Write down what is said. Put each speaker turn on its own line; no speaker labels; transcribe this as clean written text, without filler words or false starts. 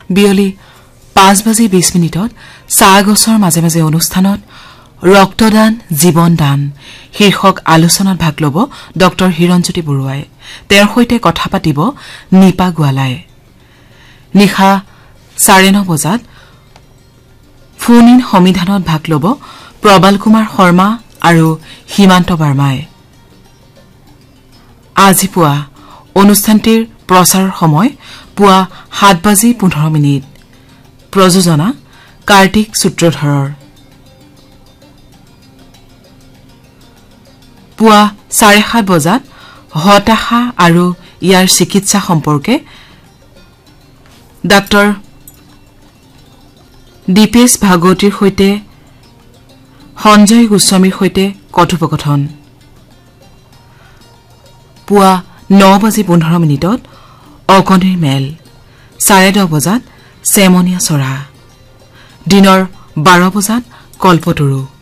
বিয়লি 5:20 চাহ গছৰ মাজে মাজে অনুষ্ঠানত ৰক্তদান জীৱন দান শীৰ্ষক আলোচনাত ভাগ ল'ব ডক্টৰ হিৰণজ্যোতি বৰুৱাই। তেওঁৰ সৈতে কথা পাতিব নিপা গোৱালাই। নিশা 9:30 বজাত ফোন ইন সমিধানত ভাগ ল'ব প্ৰবাল কুমাৰ শৰ্মা আৰু হিমান্ত বাৰ্মাই। আজি পুৱা অনুষ্ঠানটিৰ প্ৰচাৰৰ সময় পুৱা 7:15। প্ৰযোজনা কাৰ্তিক সূত্ৰধৰৰ। পুৱা 7:30 বজাত হতাশা আৰু ইয়াৰ চিকিৎসা সম্পৰ্কে ডাক্তৰ দীপেশ ভাগৱতীৰ সৈতে সঞ্জয় গোস্বামীৰ সৈতে কথোপকথন। পুৱা 9:15 অকণিৰ মেল। 10:30 বজাত চেমনীয়া চৰা। দিনৰ 12 বজাত কল্পতৰু।